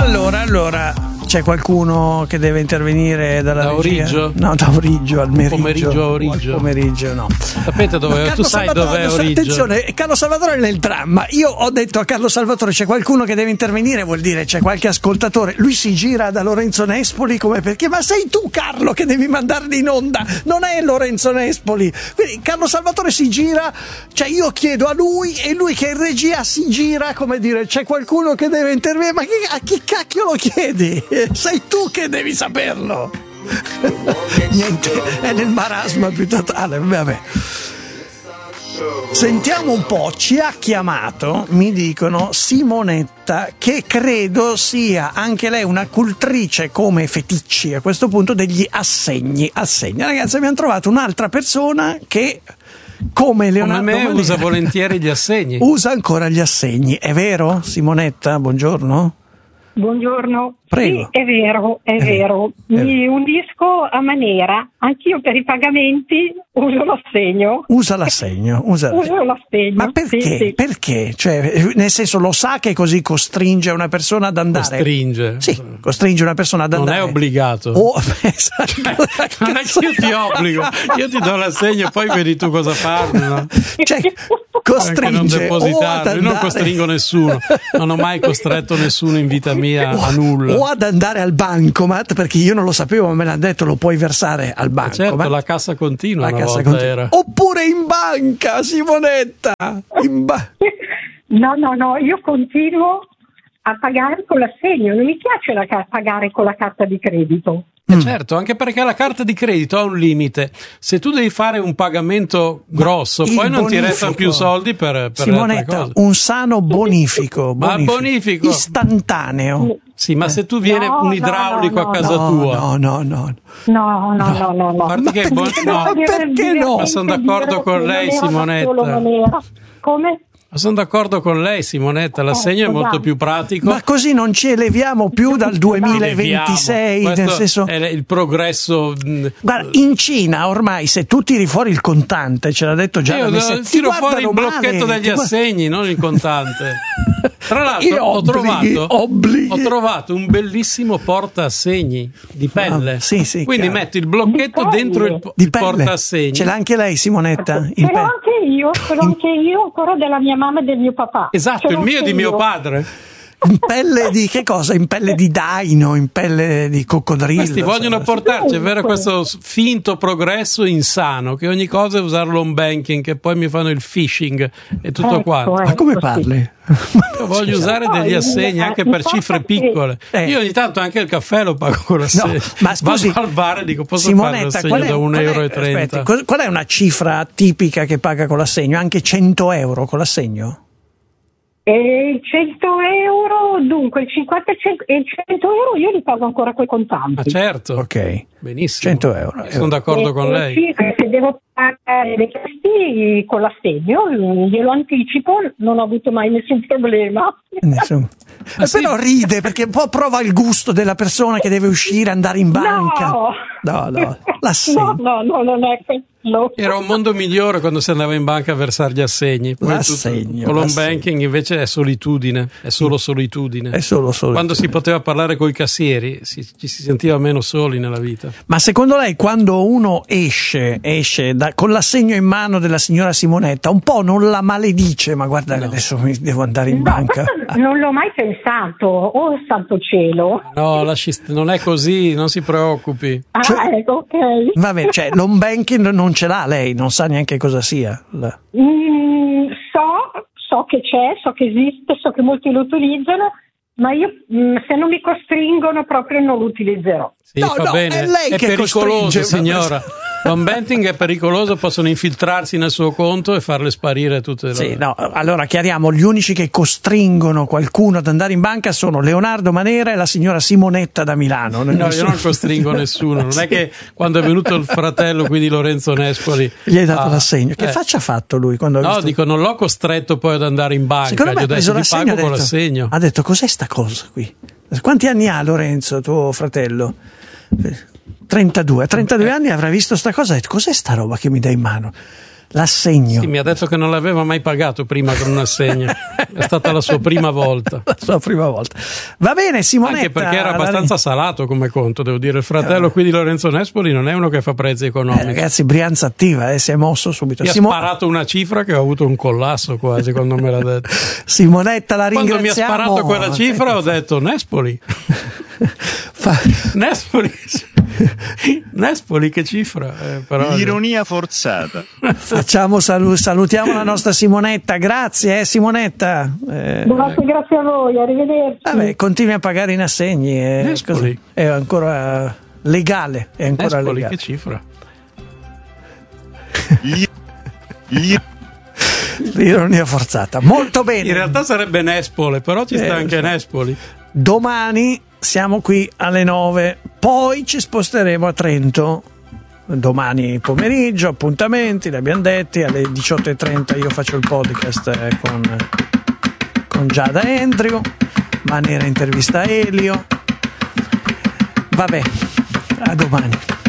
Allora, c'è qualcuno che deve intervenire dalla da regia? Origgio? No, da Origgio al meriggio. Pomeriggio a Origgio. Pomeriggio, no. Sapete dove? Tu sai dov'è Origgio? Attenzione, Carlo Salvatore è nel dramma. Io ho detto a Carlo Salvatore c'è qualcuno che deve intervenire, vuol dire c'è qualche ascoltatore. Lui si gira da Lorenzo Nespoli come perché? Ma sei tu, Carlo, che devi mandarli in onda, non è Lorenzo Nespoli. Quindi Carlo Salvatore si gira, cioè io chiedo a lui e lui che in regia si gira come dire c'è qualcuno che deve intervenire. Ma a chi cacchio lo chiedi? Sei tu che devi saperlo. Niente, è nel marasma più totale. Vabbè. Sentiamo un po', ci ha chiamato, mi dicono, Simonetta, che credo sia anche lei una cultrice come Feticci a questo punto degli assegni. Ragazzi, abbiamo trovato un'altra persona che come Leonardo Manera usa volentieri gli assegni. Usa ancora gli assegni, è vero Simonetta? Buongiorno. Buongiorno. Prego. Sì, è vero. Mi unisco a Manera, anch'io per i pagamenti uso l'assegno. Usa l'assegno. Ma perché? Sì. Perché? Cioè, nel senso, lo sa che così costringe una persona ad andare? Costringe. Sì, costringe una persona ad andare. Non è obbligato. Esatto. Non è che io ti obbligo, io ti do l'assegno e poi vedi tu cosa farne, no? Cioè, costringe non depositarlo, io non costringo nessuno, non ho mai costretto nessuno in vita mia a nulla. O ad andare al bancomat, perché io non lo sapevo, ma me l'hanno detto, lo puoi versare al bancomat. Certo, la cassa continua una volta era. Oppure in banca, Simonetta. No, io continuo a pagare con l'assegno, non mi piace pagare con la carta di credito. Certo, anche perché la carta di credito ha un limite. Se tu devi fare un pagamento grosso, poi non ti restano più soldi per Simonetta, un sano bonifico. Bonifico istantaneo. Sì, ma se tu vieni un idraulico a casa tua. No. A parte che perché no? Ma sono d'accordo con lei, Simonetta. Come? Ma sono d'accordo con lei, Simonetta, l'assegno è molto più pratico. Ma così non ci eleviamo più dal 2026, nel senso è il progresso. Guarda, in Cina ormai se tu tiri fuori il contante, ce l'ha detto già io tiro fuori il blocchetto degli assegni, non il contante. Tra l'altro ho trovato un bellissimo portaassegni di pelle. Sì, quindi chiaro. metti il blocchetto dentro il portaassegni. Ce l'ha anche lei, Simonetta? Ce l'ho anche io ancora della mia mamma e del mio papà. Esatto, il mio è di mio padre. In pelle di che cosa? In pelle di daino, in pelle di coccodrillo. Questi vogliono portarci, è vero, questo finto progresso insano, che ogni cosa è usare l'home banking, che poi mi fanno il phishing e tutto quanto. Ma come parli? Io voglio usare degli assegni anche per cifre piccole. Io ogni tanto anche il caffè lo pago con l'assegno. No, ma scusi, vado al bar e dico posso Simonetta, fare l'assegno da 1,30 euro? Qual è una cifra tipica che paga con l'assegno? Anche 100 euro con l'assegno? 100 euro, dunque il 50 e il 100 euro io li pago ancora coi contanti. Ah, certo, ok, benissimo. 100 euro. Sono d'accordo con lei. Sì, se devo pagare dei costi con l'assegno, glielo anticipo, non ho avuto mai nessun problema. Però ride perché un po' prova il gusto della persona che deve uscire, andare in banca. No, l'assegno. No, non è quello. Era un mondo migliore quando si andava in banca a versare gli assegni. Poi l'assegno. Con l'home banking invece è solitudine, è solo solitudine. Quando si poteva parlare coi cassieri ci si sentiva meno soli nella vita. Ma secondo lei quando uno esce con l'assegno in mano della signora Simonetta un po' non la maledice? Ma guarda, adesso devo andare in banca. Non l'ho mai pensato, oh santo cielo. No, non è così, non si preoccupi. Ecco, ok. Vabbè, l'home banking non ce l'ha lei, non sa neanche cosa sia. So che c'è, so che esiste, so che molti lo utilizzano, ma io se non mi costringono proprio non lo utilizzerò. Sì, va bene. È lei che pericoloso, signora. L'home banking è pericoloso, possono infiltrarsi nel suo conto e farle sparire tutte le Sì, no, allora chiariamo, gli unici che costringono qualcuno ad andare in banca sono Leonardo Manera e la signora Simonetta da Milano. No, io non costringo nessuno, non è che quando è venuto il fratello qui di Lorenzo Nespoli gli hai dato l'assegno. Che faccia ha fatto lui? Quando dico, non l'ho costretto poi ad andare in banca, secondo me gli ho detto ti pago con l'assegno. Ha detto, cos'è sta cosa qui? Quanti anni ha Lorenzo, tuo fratello? 32 anni avrà visto sta cosa e ha detto, cos'è sta roba che mi dai in mano? l'assegno. Sì, mi ha detto che non l'aveva mai pagato prima con un assegno. È stata la sua prima volta. La sua prima volta. Va bene, Simonetta. Anche perché era abbastanza salato come conto, devo dire. Il fratello qui di Lorenzo Nespoli non è uno che fa prezzi economici. Ragazzi, Brianza attiva, si è mosso subito. Mi ha sparato una cifra che ho avuto un collasso quasi quando me l'ha detto. Simonetta, la ringraziamo. Quando mi ha sparato quella cifra ho detto Nespoli. Nespoli, che cifra? Però... Ironia forzata. Salutiamo la nostra Simonetta. Grazie, Simonetta. Grazie a voi, arrivederci. Vabbè, continui a pagare in assegni. Nespoli. È ancora legale. È ancora Nespoli, legale. che cifra? L'ironia forzata. Molto bene. In realtà sarebbe Nespole, però ci sta anche Nespoli. Domani siamo qui alle 9, poi ci sposteremo a Trento. Domani pomeriggio, appuntamenti, li abbiamo detti, alle 18:30 io faccio il podcast con Giada Andrew, Manera intervista Elio. Vabbè, a domani.